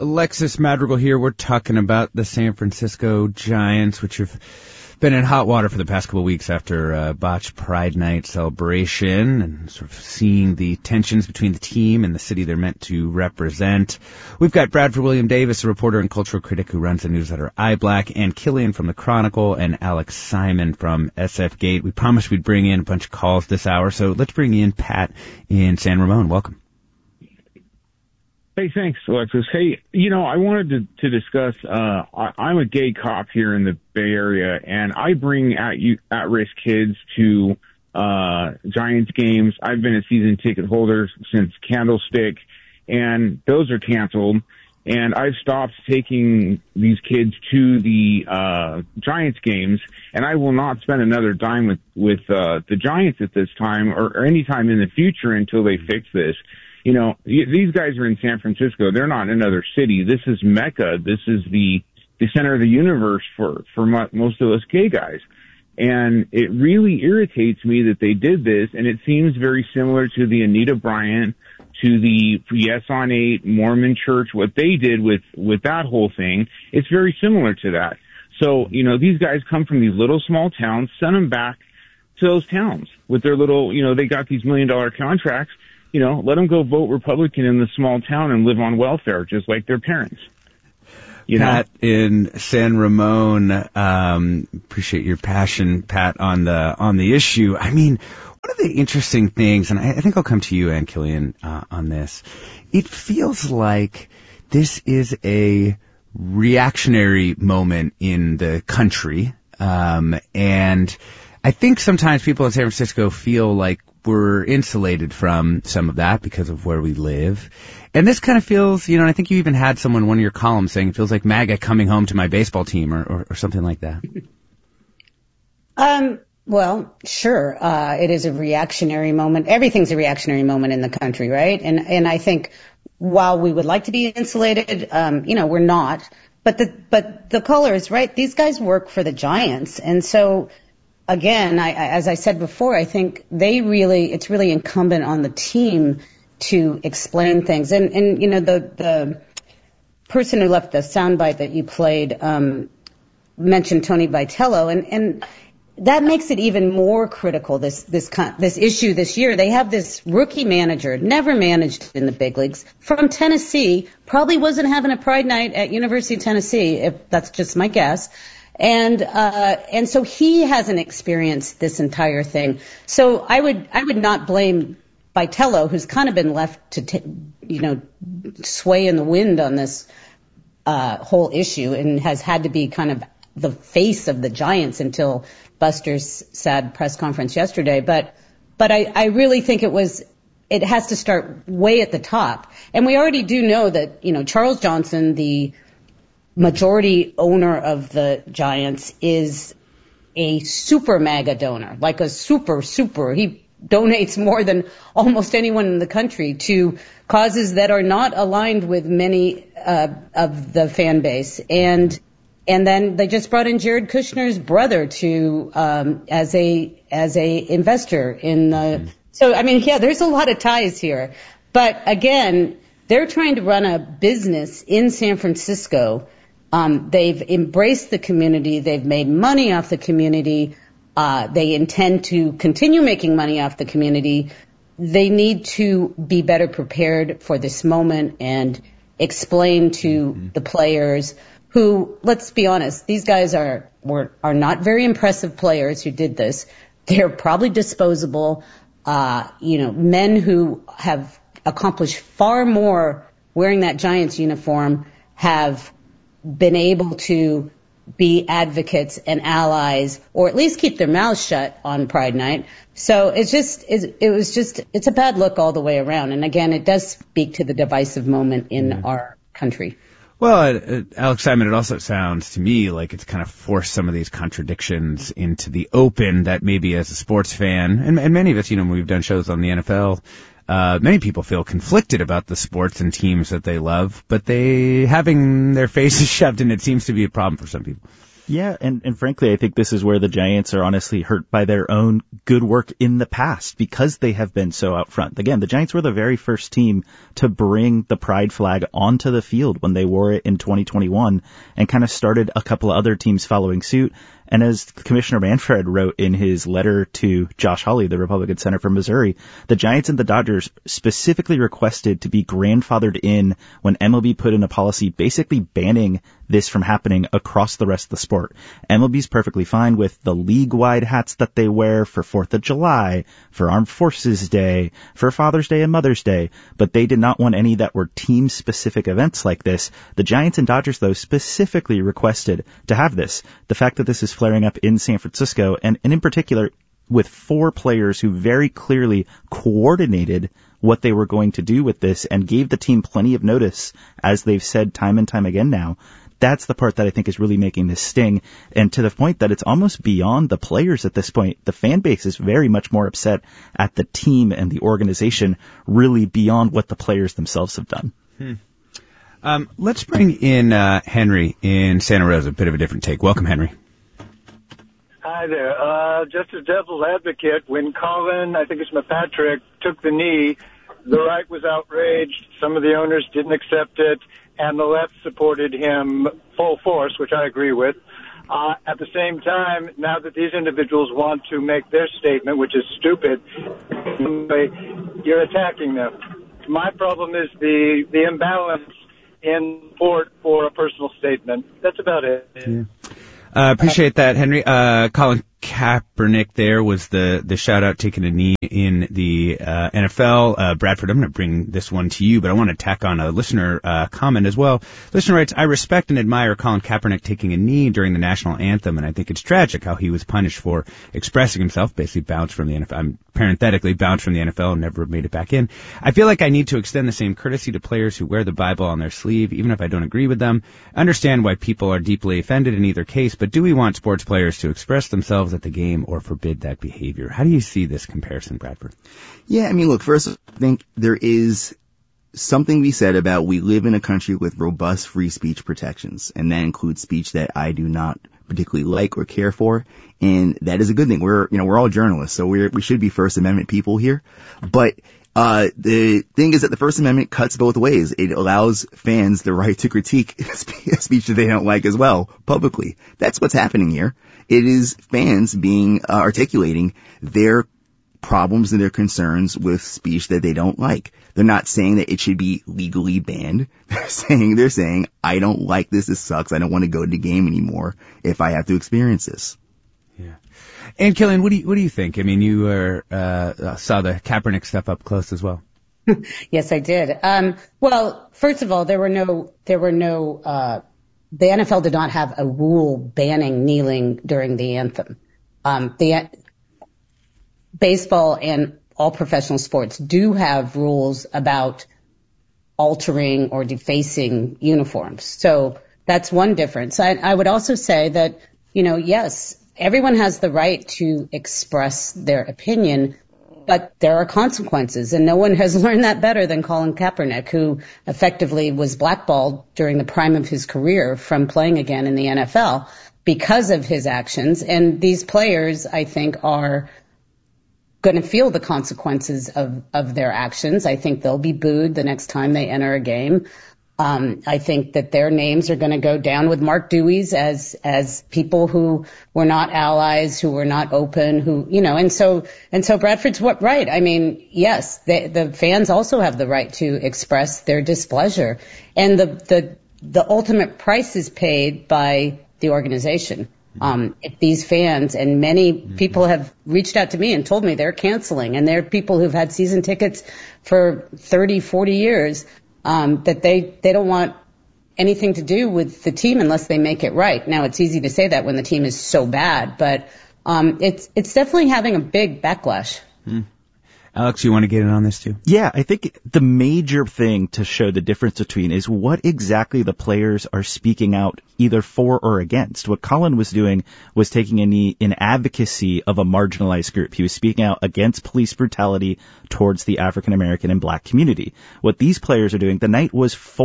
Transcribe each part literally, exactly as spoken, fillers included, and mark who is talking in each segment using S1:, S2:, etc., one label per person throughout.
S1: Alexis Madrigal here. We're talking about the San Francisco Giants, which have been in hot water for the past couple of weeks after a botched Pride Night celebration, and sort of seeing the tensions between the team and the city they're meant to represent. We've got Bradford William Davis, a reporter and cultural critic who runs the newsletter iBlack, and Killian from the Chronicle, and Alex Simon from S F Gate. We promised we'd bring in a bunch of calls this hour, so let's bring in Pat in San Ramon. Welcome.
S2: Hey, thanks, Alexis. Hey, you know, I wanted to, to discuss, uh, I, I'm a gay cop here in the Bay Area, and I bring at you, at-risk kids to, uh, Giants games. I've been a season ticket holder since Candlestick, and those are canceled. And I've stopped taking these kids to the, uh, Giants games, and I will not spend another dime with, with, uh, the Giants at this time or, or any time in the future until they fix this. You know, these guys are in San Francisco. They're not in another city. This is Mecca. This is the, the center of the universe for, for most of us gay guys. And it really irritates me that they did this, and it seems very similar to the Anita Bryant, to the Yes on eight Mormon Church, what they did with, with that whole thing. It's very similar to that. So, you know, these guys come from these little small towns, send them back to those towns with their little, you know, they got these million dollar contracts. You know, let them go vote Republican in the small town and live on welfare just like their parents. You
S1: Pat
S2: know?
S1: in San Ramon, um, appreciate your passion, Pat, on the on the issue. I mean, one of the interesting things, and I, I think I'll come to you and Killian uh, on this, it feels like this is a reactionary moment in the country, um, and I think sometimes people in San Francisco feel like we're insulated from some of that because of where we live. And this kind of feels, you know, and I think you even had someone in one of your columns saying it feels like MAGA coming home to my baseball team or, or, or something like that.
S3: Um, well, sure. Uh, it is a reactionary moment. Everything's a reactionary moment in the country, right? And, and I think while we would like to be insulated, um, you know, we're not. But the, but the caller is right. These guys work for the Giants. And so, again, I, as I said before, I think they really, it's really incumbent on the team to explain things. And, and you know, the, the person who left the soundbite that you played, um, mentioned Tony Vitello, and, and that makes it even more critical, this, this, this issue this year. They have this rookie manager, never managed in the big leagues, from Tennessee, probably wasn't having a Pride Night at University of Tennessee, if that's just my guess. And, uh, and so he hasn't experienced this entire thing. So I would, I would not blame Vitello, who's kind of been left to, t- you know, sway in the wind on this, uh, whole issue and has had to be kind of the face of the Giants until Buster's sad press conference yesterday. But, but I, I really think it was, it has to start way at the top. And we already do know that, you know, Charles Johnson, the majority owner of the Giants, is a super MAGA donor, like a super, super. He donates more than almost anyone in the country to causes that are not aligned with many uh, of the fan base. And and then they just brought in Jared Kushner's brother to um, as a as a investor in the. Mm-hmm. So I mean, yeah, there's a lot of ties here. But again, they're trying to run a business in San Francisco. Um, they've embraced the community. They've made money off the community. Uh, they intend to continue making money off the community. They need to be better prepared for this moment and explain to mm-hmm. the players who, let's be honest, these guys are were, are not very impressive players who did this. They're probably disposable, uh, you know, men who have accomplished far more wearing that Giants uniform, have been able to be advocates and allies, or at least keep their mouths shut on Pride Night. So it's just, it, it was just, it's a bad look all the way around. And again, it does speak to the divisive moment in mm-hmm. our country.
S1: Well, it, it, Alex Simon, it also sounds to me like it's kind of forced some of these contradictions into the open that maybe as a sports fan, and, and many of us, you know, when we've done shows on the N F L, Uh, many people feel conflicted about the sports and teams that they love, but they having their faces shoved in it seems to be a problem for some people.
S4: Yeah, and, and frankly, I think this is where the Giants are honestly hurt by their own good work in the past because they have been so out front. Again, the Giants were the very first team to bring the pride flag onto the field when they wore it in twenty twenty-one and kind of started a couple of other teams following suit. And as Commissioner Manfred wrote in his letter to Josh Hawley, the Republican senator from Missouri, the Giants and the Dodgers specifically requested to be grandfathered in when M L B put in a policy basically banning this from happening across the rest of the sport. M L B's perfectly fine with the league-wide hats that they wear for fourth of July, for Armed Forces Day, for Father's Day and Mother's Day, but they did not want any that were team-specific events like this. The Giants and Dodgers, though, specifically requested to have this. The fact that this is flaring up in San Francisco, and, and in particular with four players who very clearly coordinated what they were going to do with this and gave the team plenty of notice, as they've said time and time again now. That's the part that I think is really making this sting, and to the point that it's almost beyond the players at this point. The fan base is very much more upset at the team and the organization, really beyond what the players themselves have done.
S1: Hmm. Um, let's bring in uh, Henry in Santa Rosa, a bit of a different take. Welcome, Henry.
S5: Hi there. Uh, just as devil's advocate, when Colin, I think it's McPatrick, took the knee, the right was outraged. Some of the owners didn't accept it, and the left supported him full force, which I agree with. Uh, at the same time, now that these individuals want to make their statement, which is stupid, you're attacking them. My problem is the, the imbalance in support for a personal statement. That's about it.
S1: Yeah. Uh, appreciate that, Henry. Uh, Colin Kaepernick there was the, the shout out taking a knee in the, uh, N F L. Uh, Bradford, I'm going to bring this one to you, but I want to tack on a listener, uh, comment as well. Listener writes, I respect and admire Colin Kaepernick taking a knee during the national anthem, and I think it's tragic how he was punished for expressing himself, basically bounced from the N F L. I'm parenthetically bounced from the N F L and never made it back in. I feel like I need to extend the same courtesy to players who wear the Bible on their sleeve, even if I don't agree with them. I understand why people are deeply offended in either case, but do we want sports players to express themselves at the game or forbid that behavior? How do you see this comparison, Bradford?
S6: Yeah, I mean, look, first, I think there is something to be said about we live in a country with robust free speech protections, and that includes speech that I do not particularly like or care for, and that is a good thing. We're, you know, we're all journalists, so we're, we should be First Amendment people here. But Uh, the thing is that the First Amendment cuts both ways. It allows fans the right to critique a speech that they don't like as well, publicly. That's what's happening here. It is fans being, uh, articulating their problems and their concerns with speech that they don't like. They're not saying that it should be legally banned. They're saying, they're saying, I don't like this, this sucks, I don't want to go to the game anymore if I have to experience this.
S1: Yeah. And Killian, what do you what do you think? I mean, you were, uh, saw the Kaepernick stuff up close as well.
S3: Yes, I did. Um, well, first of all, there were no there were no uh, the N F L did not have a rule banning kneeling during the anthem. Um, the uh, baseball and all professional sports do have rules about altering or defacing uniforms. So that's one difference. I, I would also say that, you know, yes, everyone has the right to express their opinion, but there are consequences, and no one has learned that better than Colin Kaepernick, who effectively was blackballed during the prime of his career from playing again in the N F L because of his actions. And these players, I think, are going to feel the consequences of, of their actions. I think they'll be booed the next time they enter a game. Um, I think that their names are going to go down with Mark Dewey's as, as people who were not allies, who were not open, who, you know, and so, and so Bradford's what, right. I mean, yes, the, the fans also have the right to express their displeasure, and the, the, the ultimate price is paid by the organization. Um, if these fans, and many people have reached out to me and told me they're canceling, and they're people who've had season tickets for thirty, forty years, Um, that they, they don't want anything to do with the team unless they make it right. Now, it's easy to say that when the team is so bad, but um, it's it's definitely having a big backlash.
S1: Hmm. Alex, you want to get in on this too?
S4: Yeah, I think the major thing to show the difference between is what exactly the players are speaking out either for or against. What Colin was doing was taking a knee in advocacy of a marginalized group. He was speaking out against police brutality towards the African American and black community. What these players are doing, the night was for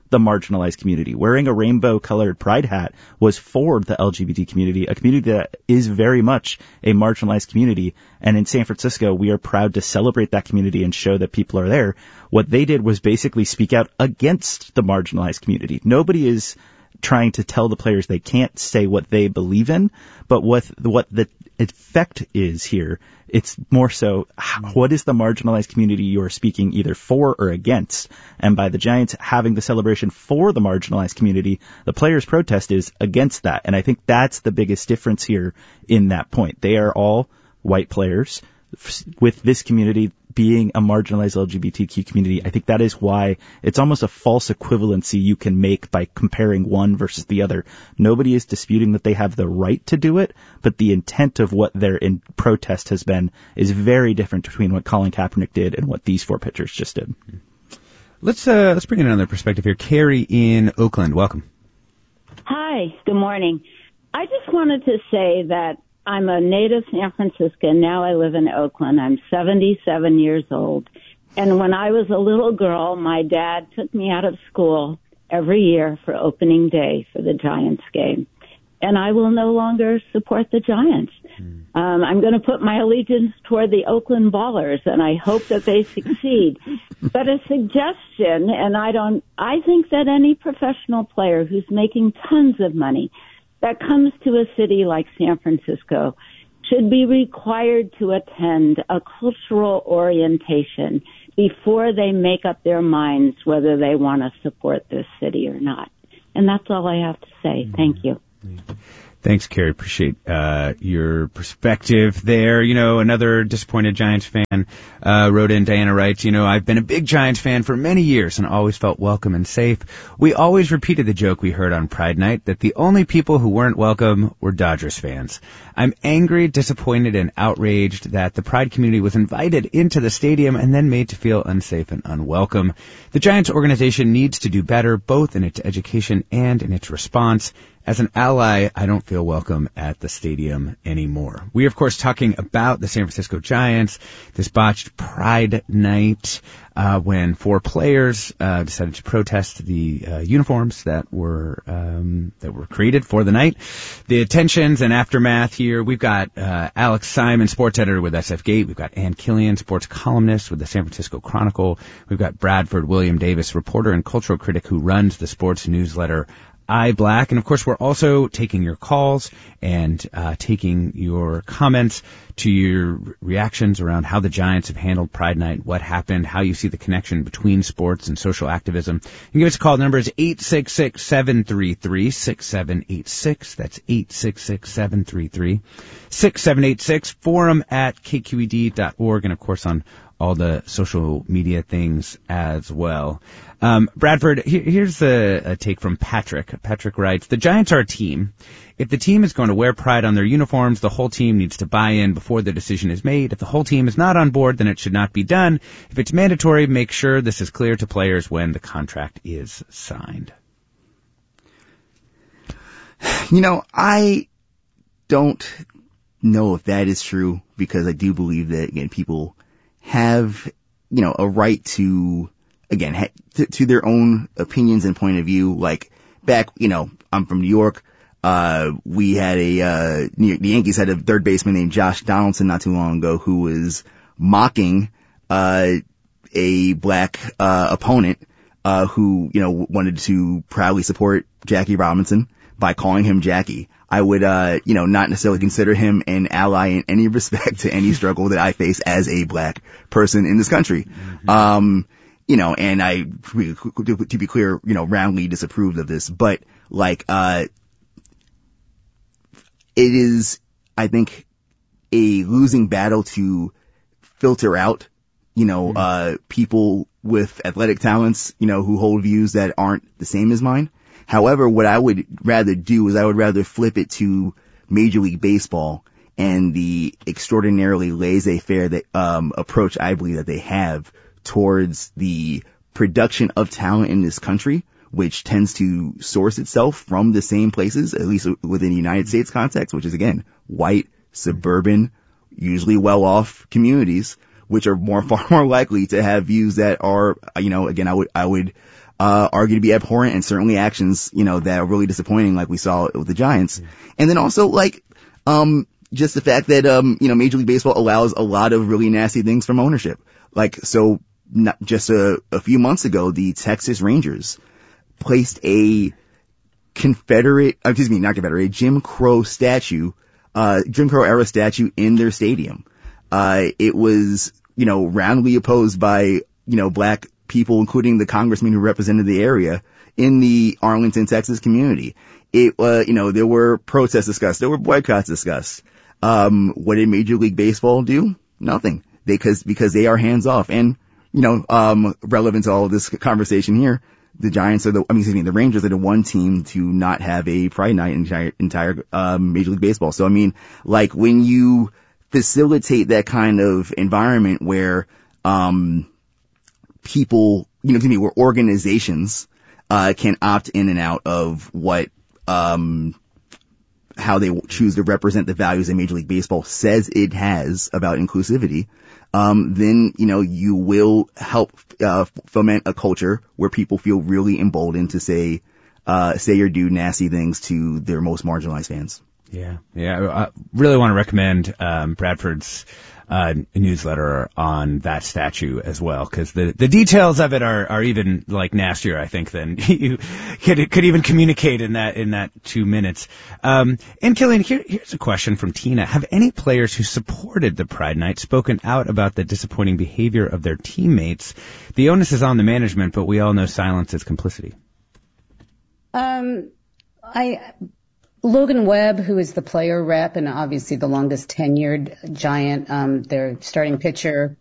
S4: the marginalized community. Wearing a rainbow-colored pride hat was for the L G B T community, a community that is very much a marginalized community. And in San Francisco, we are proud to celebrate that community and show that people are there. What they did was basically speak out against the marginalized community. Nobody is trying to tell the players they can't say what they believe in, but what what the effect is here, it's more so what is the marginalized community you are speaking either for or against. And by the Giants having the celebration for the marginalized community, the players' protest is against that. And I think that's the biggest difference here in that point. They are all white players with this community being a marginalized L G B T Q community. I think that is why it's almost a false equivalency you can make by comparing one versus the other. Nobody is disputing that they have the right to do it, but the intent of what their in protest has been is very different between what Colin Kaepernick did and what these four pitchers just did.
S1: Let's uh, let's bring in another perspective here. Carrie in Oakland, welcome.
S7: Hi, good morning. I just wanted to say that I'm a native San Franciscan. Now I live in Oakland. I'm seventy-seven years old. And when I was a little girl, my dad took me out of school every year for opening day for the Giants game. And I will no longer support the Giants. Mm. Um, I'm going to put my allegiance toward the Oakland Ballers, and I hope that they succeed. But a suggestion, and I don't, I think that any professional player who's making tons of money that comes to a city like San Francisco should be required to attend a cultural orientation before they make up their minds whether they want to support this city or not. And that's all I have to say. Thank you.
S1: Thanks, Carrie. Appreciate uh, your perspective there. You know, another disappointed Giants fan uh, wrote in. Diana writes, you know, I've been a big Giants fan for many years and always felt welcome and safe. We always repeated the joke we heard on Pride Night that the only people who weren't welcome were Dodgers fans. I'm angry, disappointed, and outraged that the Pride community was invited into the stadium and then made to feel unsafe and unwelcome. The Giants organization needs to do better, both in its education and in its response. As an ally, I don't feel welcome at the stadium anymore. We are, of course, talking about the San Francisco Giants, this botched Pride Night, uh, when four players uh, decided to protest the uh, uniforms that were um, that were created for the night. The tensions and aftermath here. We've got uh, Alex Simon, sports editor with S F Gate. We've got Ann Killian, sports columnist with the San Francisco Chronicle. We've got Bradford William Davis, reporter and cultural critic who runs the sports newsletter iBlack. And of course, we're also taking your calls and uh, taking your comments to your reactions around how the Giants have handled Pride Night, what happened, how you see the connection between sports and social activism. You can give us a call. The number is eight six six, seven three three, six seven eight six. That's eight six six, seven three three, six seven eight six. Forum at k q e d dot org. And of course, on all the social media things as well. Um, Bradford, here, here's a, a take from Patrick. Patrick writes, the Giants are a team. If the team is going to wear pride on their uniforms, the whole team needs to buy in before the decision is made. If the whole team is not on board, then it should not be done. If it's mandatory, make sure this is clear to players when the contract is signed.
S6: You know, I don't know if that is true, because I do believe that, again, people have, you know, a right to, again, ha- to, to their own opinions and point of view. Like back, you know, I'm from New York. Uh, we had a, uh, New York, the Yankees had a third baseman named Josh Donaldson not too long ago who was mocking, uh, a black, uh, opponent, uh, who, you know, wanted to proudly support Jackie Robinson by calling him Jackie. I would, uh, you know, not necessarily consider him an ally in any respect to any struggle that I face as a black person in this country. Mm-hmm. Um, you know, and I, to be clear, you know, roundly disapproved of this, but like, uh, it is, I think, a losing battle to filter out, you know, mm-hmm. uh, people with athletic talents, you know, who hold views that aren't the same as mine. However, what I would rather do is I would rather flip it to Major League Baseball and the extraordinarily laissez-faire that, um, approach I believe that they have towards the production of talent in this country, which tends to source itself from the same places, at least within the United States context, which is, again, white, suburban, usually well-off communities which are more, far more likely to have views that are, you know, again, I would, I would, uh, argue to be abhorrent, and certainly actions, you know, that are really disappointing, like we saw with the Giants. Mm. And then also, like, um, just the fact that, um, you know, Major League Baseball allows a lot of really nasty things from ownership. Like, so not just a, a few months ago, the Texas Rangers placed a Confederate, excuse me, not Confederate, a Jim Crow statue, uh, Jim Crow era statue in their stadium. Uh, it was, you know, roundly opposed by, you know, black people, including the congressman who represented the area in the Arlington, Texas community. It, uh, you know, there were protests discussed. There were boycotts discussed. Um, what did Major League Baseball do? Nothing. They, cause, because they are hands off. And, you know, um, relevant to all of this conversation here, the Giants are the, I mean, excuse me, the Rangers are the one team to not have a Pride Night in entire, entire, um, Major League Baseball. So, I mean, like, when you facilitate that kind of environment where, um, people, you know, excuse me, where organizations, uh, can opt in and out of what, um, how they choose to represent the values that Major League Baseball says it has about inclusivity, um, then, you know, you will help, uh, foment a culture where people feel really emboldened to say, uh, say or do nasty things to their most marginalized fans.
S1: Yeah. Yeah. I really want to recommend, um, Bradford's, uh, newsletter on that statue as well, because the, the details of it are, are even like nastier, I think, than you could, could even communicate in that, in that two minutes. Um, and Killian, here, here's a question from Tina. Have any players who supported the Pride Night spoken out about the disappointing behavior of their teammates? The onus is on the management, but we all know silence is complicity.
S3: Um, I, Logan Webb, who is the player rep and obviously the longest tenured Giant, um, their starting pitcher,